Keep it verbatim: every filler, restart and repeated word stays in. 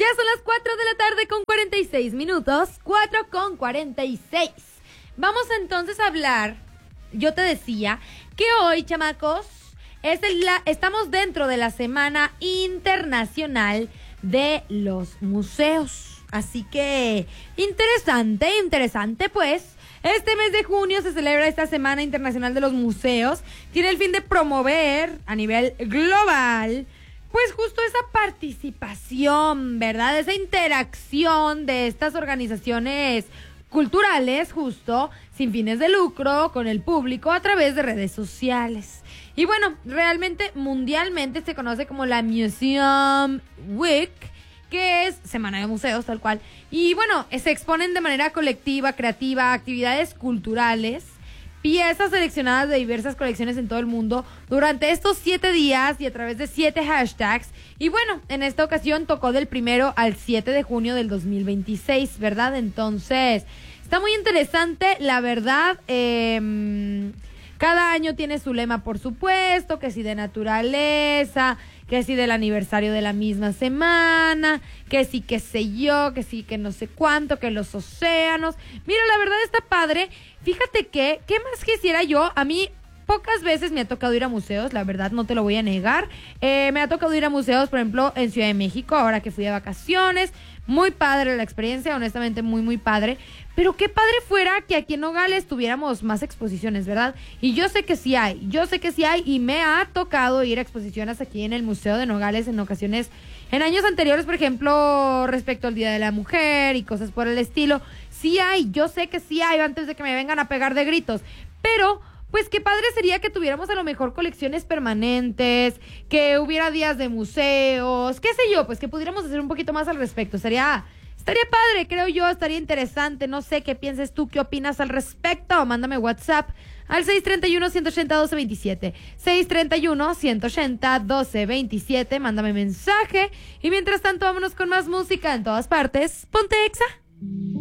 son las cuatro de la tarde con cuarenta y seis minutos, cuatro con cuarenta y seis. Vamos entonces a hablar, yo te decía, que hoy, chamacos, es el, la, estamos dentro de la Semana Internacional de los Museos. Así que, interesante, interesante, pues. Este mes de junio se celebra esta Semana Internacional de los Museos. Tiene el fin de promover a nivel global, pues justo esa participación, ¿verdad? Esa interacción de estas organizaciones culturales, justo, sin fines de lucro, con el público a través de redes sociales. Y bueno, realmente mundialmente se conoce como la Museum Week, que es Semana de Museos, tal cual. Y bueno, se exponen de manera colectiva, creativa, actividades culturales, piezas seleccionadas de diversas colecciones en todo el mundo durante estos siete días y a través de siete hashtags. Y bueno, en esta ocasión tocó del primero al siete de junio del dos mil veintiséis, ¿verdad? Entonces, está muy interesante, la verdad. Eh, cada año tiene su lema, por supuesto, que si de naturaleza, que si del aniversario de la misma semana, que sí, qué sé yo, que sí, que no sé cuánto, que los océanos. Mira, la verdad está padre. Fíjate que, ¿qué más quisiera yo? A mí pocas veces me ha tocado ir a museos, la verdad no te lo voy a negar. Eh, me ha tocado ir a museos, por ejemplo, en Ciudad de México, ahora que fui de vacaciones. Muy padre la experiencia, honestamente muy, muy padre. Pero qué padre fuera que aquí en Nogales tuviéramos más exposiciones, ¿verdad? Y yo sé que sí hay, yo sé que sí hay y me ha tocado ir a exposiciones aquí en el Museo de Nogales en ocasiones, en años anteriores, por ejemplo, respecto al Día de la Mujer y cosas por el estilo. Sí hay, yo sé que sí hay antes de que me vengan a pegar de gritos, pero pues qué padre sería que tuviéramos a lo mejor colecciones permanentes, que hubiera días de museos, qué sé yo, pues que pudiéramos hacer un poquito más al respecto. Sería, estaría padre, creo yo, estaría interesante. No sé qué pienses tú, qué opinas al respecto. Mándame WhatsApp al seis tres uno, uno ocho cero, uno dos dos siete. seis tres uno, uno ocho cero, uno dos dos siete. Mándame mensaje. Y mientras tanto, vámonos con más música en todas partes. Ponte Exa.